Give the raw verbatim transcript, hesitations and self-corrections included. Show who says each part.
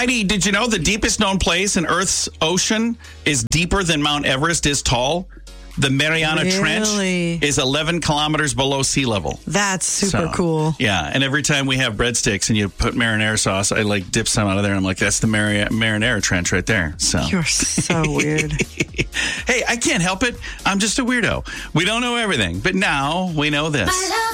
Speaker 1: Heidi, did you know the deepest known place in Earth's ocean is deeper than Mount Everest is tall? The Mariana
Speaker 2: Really?
Speaker 1: Trench is eleven kilometers below sea level.
Speaker 2: That's super
Speaker 1: So,
Speaker 2: cool.
Speaker 1: Yeah, and every time we have breadsticks and you put marinara sauce, I like dip some out of there, and I'm like, that's the Mari- marinara trench right there. So
Speaker 2: You're so weird.
Speaker 1: Hey, I can't help it. I'm just a weirdo. We don't know everything, but now we know this.